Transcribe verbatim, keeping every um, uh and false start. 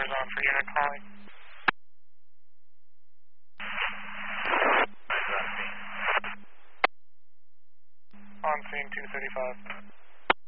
is on for unit calling. On scene two thirty-five.